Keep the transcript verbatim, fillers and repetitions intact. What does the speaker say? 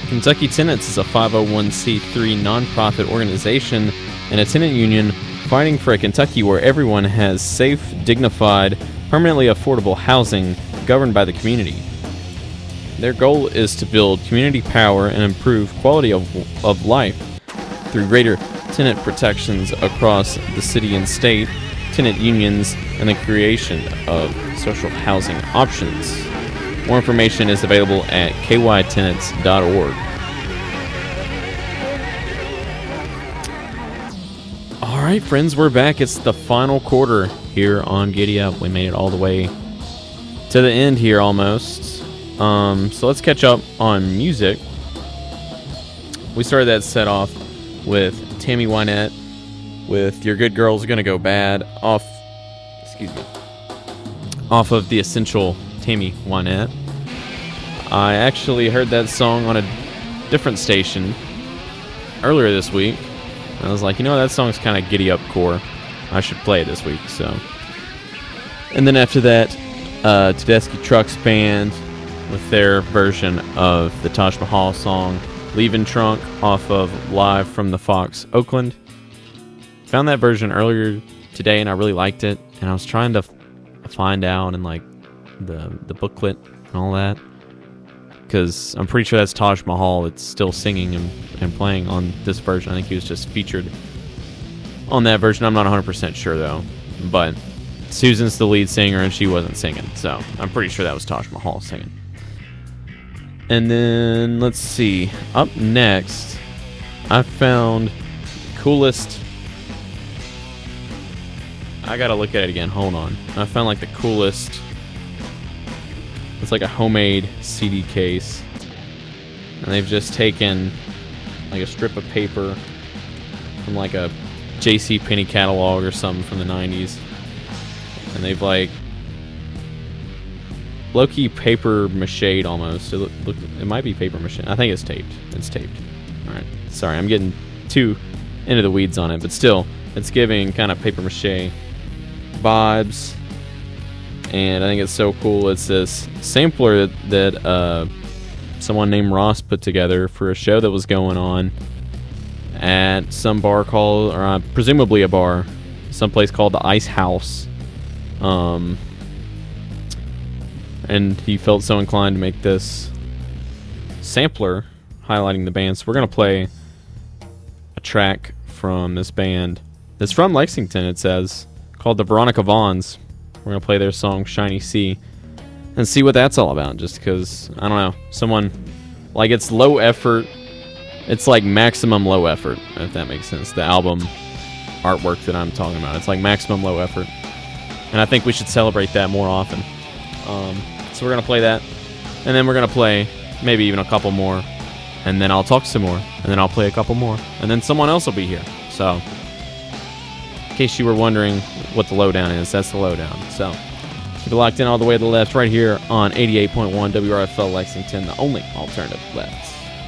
Kentucky Tenants is a five oh one c three nonprofit organization and a tenant union fighting for a Kentucky where everyone has safe, dignified, permanently affordable housing governed by the community. Their goal is to build community power and improve quality of, of life through greater tenant protections across the city and state, tenant unions, and the creation of social housing options. More information is available at k y tenants dot org. All right, friends, we're back. It's the final quarter here on Giddy Up. We made it all the way to the end here almost. Um, so let's catch up on music. We started that set off with Tammy Wynette with Your Good Girl's Gonna Go Bad off, excuse me, off of The Essential Tammy Wynette. I actually heard that song on a different station earlier this week. I was like, you know, that song's kind of giddy up core. I should play it this week, so. And then after that, uh, Tedeschi Trucks Band with their version of the Taj Mahal song, Leavin' Trunk, off of Live from the Fox, Oakland. Found that version earlier today, and I really liked it. And I was trying to f- find out in, like, the, the booklet and all that. Because I'm pretty sure that's Taj Mahal that's still singing and, and playing on this version. I think he was just featured on that version. I'm not one hundred percent sure, though. But Susan's the lead singer, and she wasn't singing. So I'm pretty sure that was Taj Mahal singing. And then, let's see. Up next, I found coolest... I gotta look at it again. Hold on. I found, like, the coolest... It's like a homemade C D case. And they've just taken like a strip of paper from like a JCPenney catalog or something from the nineties. And they've like low-key paper mache almost. It, look, look, it might be paper mache. I think it's taped. It's taped. Alright. Sorry, I'm getting too into the weeds on it. But still, it's giving kind of paper mache vibes. And I think it's so cool. It's this sampler that, that uh, someone named Ross put together for a show that was going on at some bar called, or uh, presumably a bar, someplace called the Ice House. Um, and he felt so inclined to make this sampler highlighting the band. So we're going to play a track from this band that's from Lexington, it says, called the Veronica Vaughns. We're going to play their song, Shiny Sea, and see what that's all about, just because, I don't know, someone, like, it's low effort, it's like maximum low effort, if that makes sense, the album artwork that I'm talking about. It's like maximum low effort, and I think we should celebrate that more often. Um, so we're going to play that, and then we're going to play maybe even a couple more, and then I'll talk some more, and then I'll play a couple more, and then someone else will be here, so... In case you were wondering what the lowdown is, that's the lowdown. So keep it locked in all the way to the left right here on eighty-eight point one W R F L Lexington, the only alternative left.